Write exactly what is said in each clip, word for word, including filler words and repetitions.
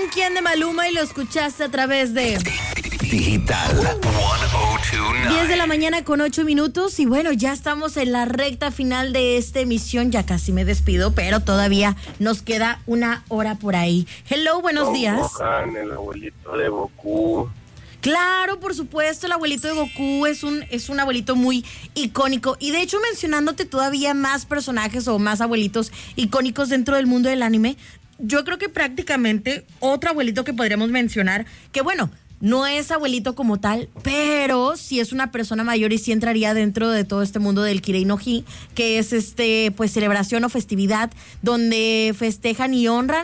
quién de Maluma y lo escuchaste a través de Digital ciento veintinueve. diez de la mañana con ocho minutos y bueno, ya estamos en la recta final de esta emisión, ya casi me despido, pero todavía nos queda una hora por ahí. Hello, buenos Son días. Gohan, el abuelito de Goku. Claro, por supuesto, el abuelito de Goku es un, es un abuelito muy icónico. Y de hecho, mencionándote todavía más personajes o más abuelitos icónicos dentro del mundo del anime, yo creo que prácticamente otro abuelito que podríamos mencionar, que bueno, no es abuelito como tal, pero sí es una persona mayor y sí entraría dentro de todo este mundo del Kirei no Hi, que es este, pues, celebración o festividad donde festejan y honran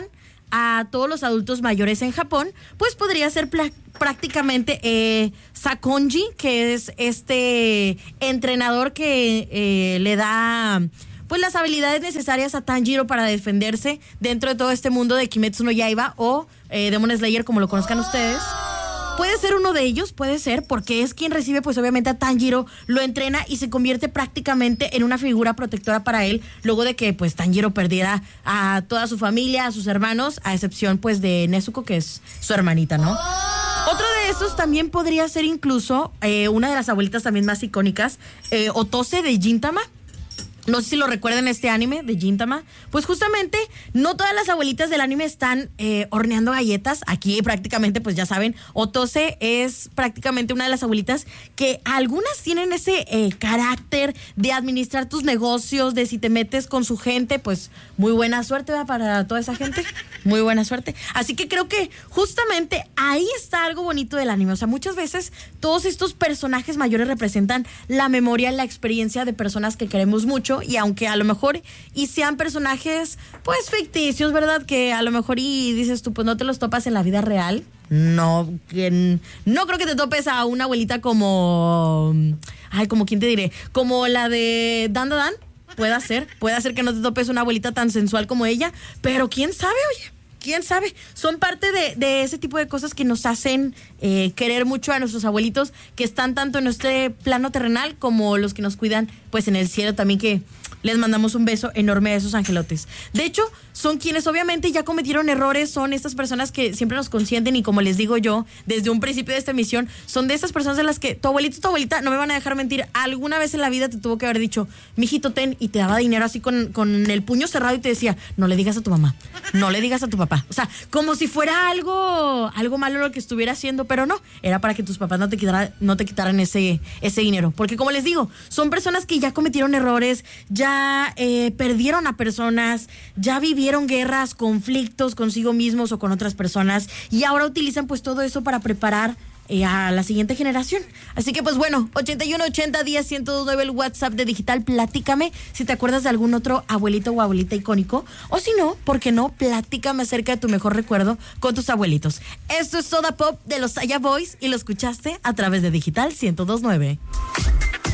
a todos los adultos mayores en Japón. Pues podría ser pla- prácticamente eh, Sakonji, que es este entrenador que eh, le da pues las habilidades necesarias a Tanjiro para defenderse dentro de todo este mundo de Kimetsu no Yaiba o eh, Demon Slayer, como lo conozcan ustedes. Puede ser uno de ellos, puede ser, porque es quien recibe, pues obviamente a Tanjiro, lo entrena y se convierte prácticamente en una figura protectora para él, luego de que pues Tanjiro perdiera a toda su familia, a sus hermanos, a excepción pues de Nezuko, que es su hermanita, ¿no? Otro de esos también podría ser incluso eh, una de las abuelitas también más icónicas, eh, Otose de Gintama. No sé si lo recuerdan, este anime de Gintama. Pues justamente, no todas las abuelitas del anime están eh, horneando galletas. Aquí prácticamente, pues ya saben, Otose es prácticamente una de las abuelitas que algunas tienen ese eh, carácter de administrar tus negocios, de si te metes con su gente, pues muy buena suerte, ¿verdad? Para toda esa gente. Muy buena suerte. Así que creo que justamente ahí está algo bonito del anime. O sea, muchas veces todos estos personajes mayores representan la memoria, la experiencia de personas que queremos mucho. Y aunque a lo mejor y sean personajes pues ficticios, ¿verdad? Que a lo mejor y dices tú, pues no te los topas en la vida real. No, que, no creo que te topes a una abuelita como... Ay, como quién te diré. Como la de Dan Dan Dan. Puede ser, puede ser que no te topes una abuelita tan sensual como ella. Pero quién sabe, oye. ¿Quién sabe? Son parte de, de ese tipo de cosas que nos hacen eh, querer mucho a nuestros abuelitos, que están tanto en nuestro plano terrenal como los que nos cuidan pues en el cielo también, que les mandamos un beso enorme a esos angelotes. De hecho, son quienes obviamente ya cometieron errores, son estas personas que siempre nos consienten y, como les digo yo, desde un principio de esta emisión, son de estas personas de las que tu abuelito y tu abuelita, no me van a dejar mentir, alguna vez en la vida te tuvo que haber dicho, mijito, ten, y te daba dinero así con, con el puño cerrado y te decía, no le digas a tu mamá, no le digas a tu papá. O sea, como si fuera algo, algo malo lo que estuviera haciendo, pero no, era para que tus papás no te quitaran, no te quitaran ese, ese dinero. Porque como les digo, son personas que ya cometieron errores, ya eh, perdieron a personas, ya vivieron guerras, conflictos consigo mismos o con otras personas, y ahora utilizan pues todo eso para preparar Eh, a la siguiente generación. Así que pues bueno, ochenta y uno ochenta diez ciento veintinueve el WhatsApp de Digital. Platícame si te acuerdas de algún otro abuelito o abuelita icónico, o si no, ¿por qué no? Platícame acerca de tu mejor recuerdo con tus abuelitos. Esto es Soda Pop de los Saya Boys y lo escuchaste a través de Digital ciento veintinueve.